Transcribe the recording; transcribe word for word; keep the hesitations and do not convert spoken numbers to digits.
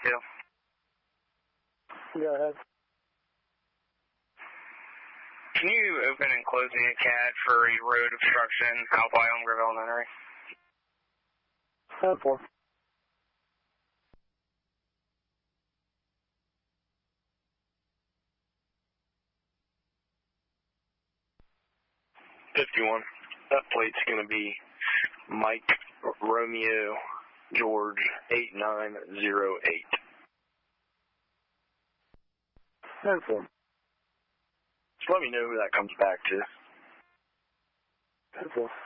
two. Go ahead. Can you open and close me a C A D for a road obstruction out by Elm Grove Elementary? ten four. fifty-one. That plate's going to be Mike Romeo George eight nine zero eight. ten four. Just let me know who that comes back to. ten four.